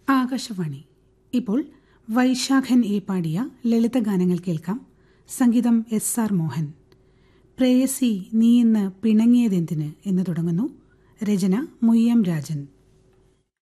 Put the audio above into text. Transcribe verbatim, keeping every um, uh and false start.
ആകാശവാണി. ഇപ്പോൾ വൈശാഖൻ എ പാടിയ ലളിതഗാനങ്ങൾ കേൾക്കാം. സംഗീതം എസ് ആർ മോഹൻ. പ്രേയസി നീ ഇന്ന് പിണങ്ങിയതെന്തിന് എന്ന് തുടങ്ങുന്നു. രചന മുയ്യം രാജൻ.